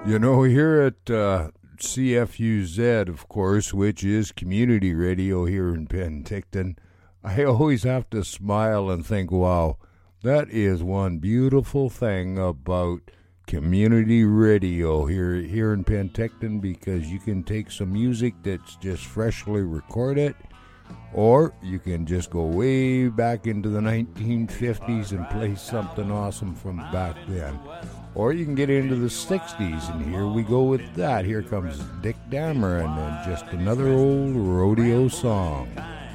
You know, here at CFUZ, of course, which is community radio here in Penticton, I always have to smile and think, wow, that is one beautiful thing about community radio here in Penticton, because you can take some music that's just freshly recorded, or you can just go way back into the 1950s and play something awesome from back then. Or you can get into the 60s, and here we go with that. Here comes Dick Dameron and just another old rodeo song.